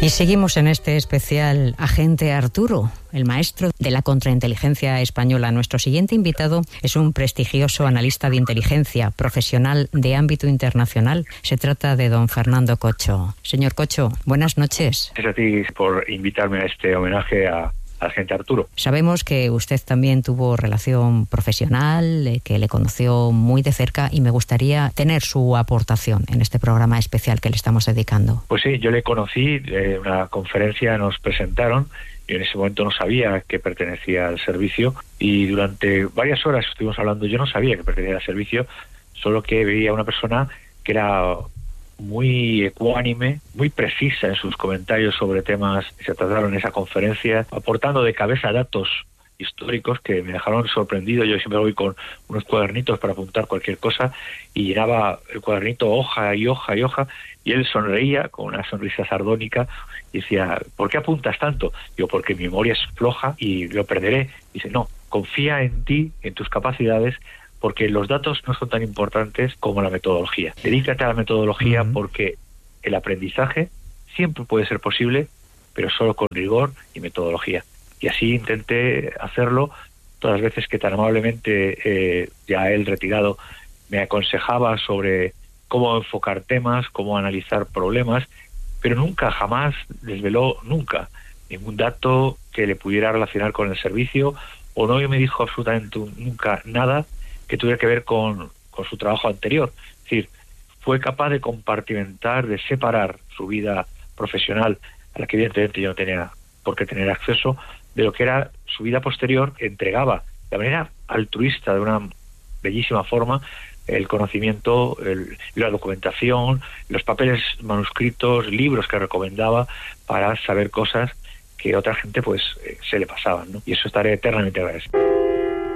Y seguimos en este especial Agente Arturo, el maestro de la contrainteligencia española. Nuestro siguiente invitado es un prestigioso analista de inteligencia, profesional de ámbito internacional. Se trata de don Fernando Cocho. Señor Cocho, buenas noches. Gracias a ti por invitarme a este homenaje a Agente Arturo. Sabemos que usted también tuvo relación profesional, que le conoció muy de cerca, y me gustaría tener su aportación en este programa especial que le estamos dedicando. Pues sí, yo le conocí, en una conferencia nos presentaron. Yo en ese momento no sabía que pertenecía al servicio y durante varias horas estuvimos hablando. Yo no sabía que pertenecía al servicio, solo que veía una persona que era muy ecuánime, muy precisa en sus comentarios sobre temas que se trataron en esa conferencia, aportando de cabeza datos históricos que me dejaron sorprendido. Yo siempre voy con unos cuadernitos para apuntar cualquier cosa y llenaba el cuadernito hoja y hoja y hoja, y él sonreía con una sonrisa sardónica y decía: ¿por qué apuntas tanto? Digo: porque mi memoria es floja y lo perderé. Dice: no, confía en ti, en tus capacidades, porque los datos no son tan importantes como la metodología. Dedícate a la metodología, porque el aprendizaje siempre puede ser posible, pero solo con rigor y metodología. Y así intenté hacerlo todas las veces que tan amablemente, ya él retirado, me aconsejaba sobre cómo enfocar temas, cómo analizar problemas, pero nunca, jamás desveló ningún dato que le pudiera relacionar con el servicio, o no me dijo absolutamente nunca nada que tuviera que ver con su trabajo anterior. Es decir, fue capaz de compartimentar, de separar su vida profesional, a la que evidentemente yo no tenía por qué tener acceso, de lo que era su vida posterior. Entregaba de manera altruista, de una bellísima forma, el conocimiento, la documentación, los papeles manuscritos, libros que recomendaba para saber cosas que otra gente pues se le pasaban, ¿no? Y eso estaré eternamente agradecido.